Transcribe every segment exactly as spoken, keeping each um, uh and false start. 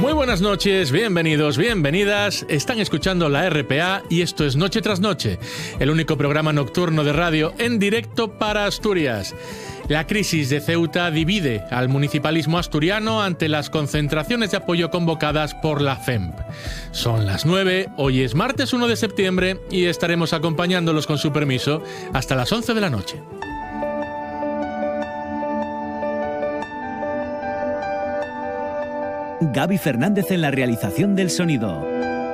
Muy buenas noches, bienvenidos, bienvenidas. Están escuchando la R P A y esto es Noche tras Noche, el único programa nocturno de radio en directo para Asturias. La crisis de Ceuta divide al municipalismo asturiano ante las concentraciones de apoyo convocadas por la F E M P. Son las nueve, hoy es martes uno de septiembre y estaremos acompañándolos con su permiso hasta las once de la noche. Gaby Fernández en la realización del sonido.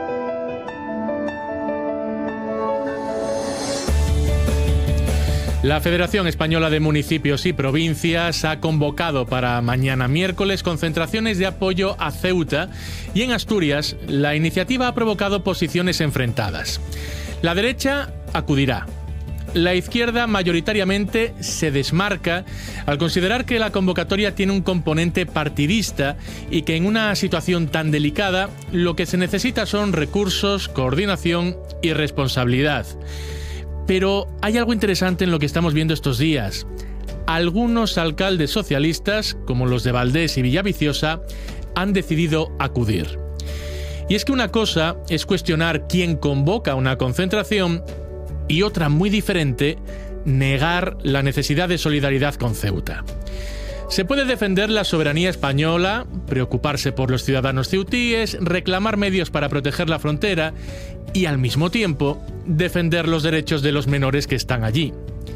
La Federación Española de Municipios y Provincias ha convocado para mañana miércoles concentraciones de apoyo a Ceuta y en Asturias la iniciativa ha provocado posiciones enfrentadas. La derecha acudirá. La izquierda mayoritariamente se desmarca al considerar que la convocatoria tiene un componente partidista y que en una situación tan delicada lo que se necesita son recursos, coordinación y responsabilidad. Pero hay algo interesante en lo que estamos viendo estos días. Algunos alcaldes socialistas, como los de Valdés y Villaviciosa, han decidido acudir. Y es que una cosa es cuestionar quién convoca una concentración y otra muy diferente, negar la necesidad de solidaridad con Ceuta. Se puede defender la soberanía española, preocuparse por los ciudadanos ceutíes, reclamar medios para proteger la frontera y, al mismo tiempo, defender los derechos de los menores que están allí.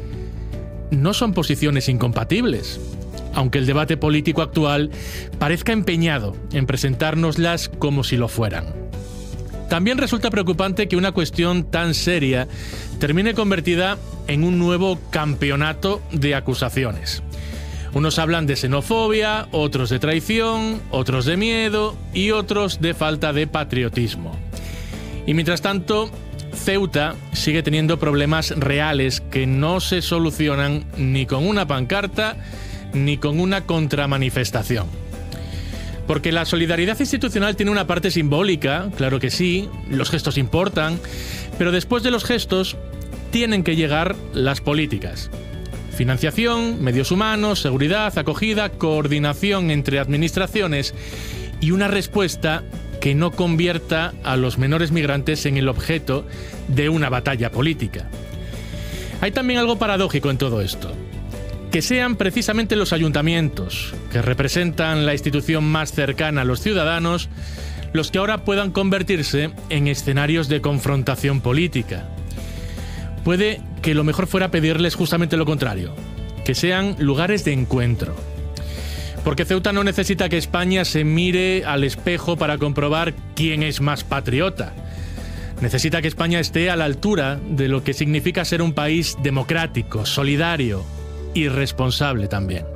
No son posiciones incompatibles, aunque el debate político actual parezca empeñado en presentárnoslas como si lo fueran. También resulta preocupante que una cuestión tan seria termine convertida en un nuevo campeonato de acusaciones. Unos hablan de xenofobia, otros de traición, otros de miedo y otros de falta de patriotismo. Y mientras tanto, Ceuta sigue teniendo problemas reales que no se solucionan ni con una pancarta ni con una contramanifestación. Porque la solidaridad institucional tiene una parte simbólica, claro que sí, los gestos importan, pero después de los gestos tienen que llegar las políticas. Financiación, medios humanos, seguridad, acogida, coordinación entre administraciones y una respuesta que no convierta a los menores migrantes en el objeto de una batalla política. Hay también algo paradójico en todo esto. Que sean precisamente los ayuntamientos, que representan la institución más cercana a los ciudadanos, los que ahora puedan convertirse en escenarios de confrontación política. Puede que lo mejor fuera pedirles justamente lo contrario, que sean lugares de encuentro. Porque Ceuta no necesita que España se mire al espejo para comprobar quién es más patriota. Necesita que España esté a la altura de lo que significa ser un país democrático, solidario y responsable también.